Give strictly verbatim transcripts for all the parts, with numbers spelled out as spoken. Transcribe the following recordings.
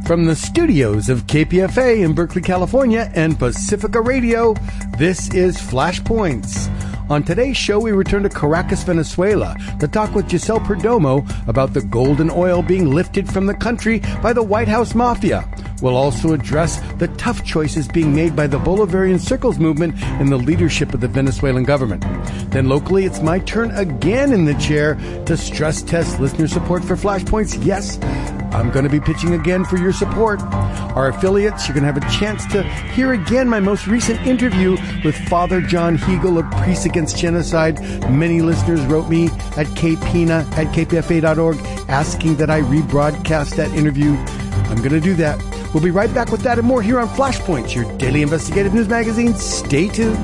From the studios of K P F A in Berkeley, California and Pacifica Radio, this is Flashpoints. On today's show, we return to Caracas, Venezuela to talk with Giselle Perdomo about the gold and oil being lifted from the country by the White House Mafia. We'll also address the tough choices being made by the Bolivarian Circles movement in the leadership of the Venezuelan government. Then locally, it's my turn again in the chair to stress test listener support for Flashpoints. Yes, I'm going to be pitching again for your support. Our affiliates, you're going to have a chance to hear again my most recent interview with Father John Hegel of Priests Against Genocide. Many listeners wrote me at kpina at k p f a dot org asking that I rebroadcast that interview. I'm going to do that. We'll be right back with that and more here on Flashpoints, your daily investigative news magazine. Stay tuned.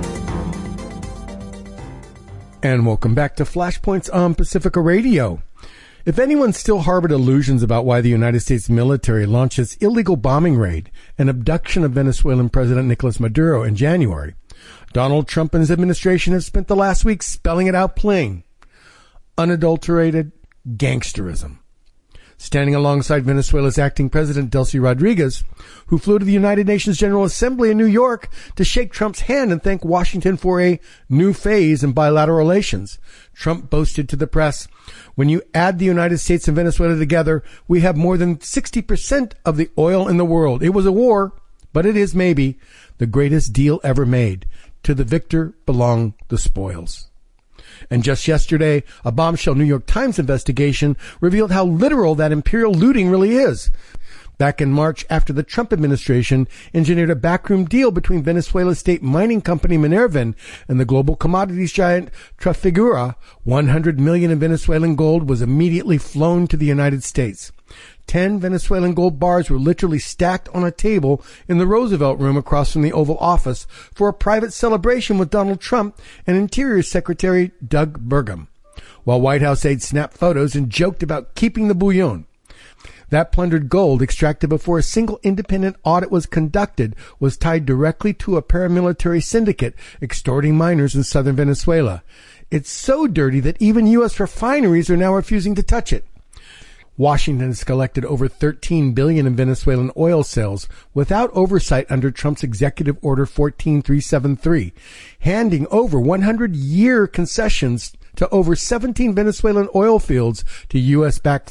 And welcome back to Flashpoints on Pacifica Radio. If anyone still harbored illusions about why the United States military launched its illegal bombing raid and abduction of Venezuelan President Nicolas Maduro in January, Donald Trump and his administration have spent the last week spelling it out plain. Unadulterated gangsterism. Standing alongside Venezuela's acting president, Delcy Rodriguez, who flew to the United Nations General Assembly in New York to shake Trump's hand and thank Washington for a new phase in bilateral relations, Trump boasted to the press, "When you add the United States and Venezuela together, we have more than sixty percent of the oil in the world. It was a war, but it is maybe the greatest deal ever made. To the victor belong the spoils." And just yesterday, a bombshell New York Times investigation revealed how literal that imperial looting really is. Back in March, after the Trump administration engineered a backroom deal between Venezuela's state mining company Minervan and the global commodities giant Trafigura, one hundred million dollars in Venezuelan gold was immediately flown to the United States. Ten Venezuelan gold bars were literally stacked on a table in the Roosevelt Room across from the Oval Office for a private celebration with Donald Trump and Interior Secretary Doug Burgum, while White House aides snapped photos and joked about keeping the bullion. That plundered gold, extracted before a single independent audit was conducted, was tied directly to a paramilitary syndicate extorting miners in southern Venezuela. It's so dirty that even U S refineries are now refusing to touch it. Washington has collected over thirteen billion dollars in Venezuelan oil sales without oversight under Trump's Executive Order fourteen three seventy-three, handing over one hundred year concessions to over seventeen Venezuelan oil fields to U S-backed